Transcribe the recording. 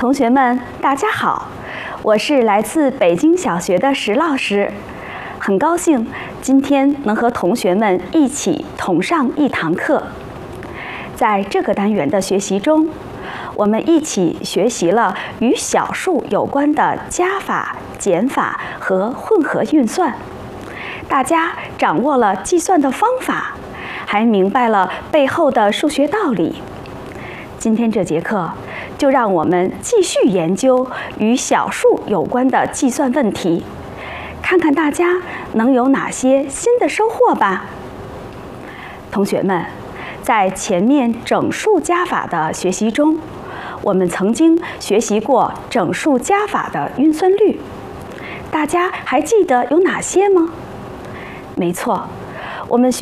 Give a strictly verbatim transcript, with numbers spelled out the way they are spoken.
同学们，大家好，我是来自北京小学的石老师，很高兴今天能和同学们一起同上一堂课。在这个单元的学习中，我们一起学习了与小数有关的加法、减法和混合运算。大家掌握了计算的方法，还明白了背后的数学道理。今天这节课，就让我们继续研究与小数有关的计算问题，看看大家能有哪些新的收获吧。同学们，在前面整数加法的学习中，我们曾经学习过整数加法的运算律，大家还记得有哪些吗？没错，我们学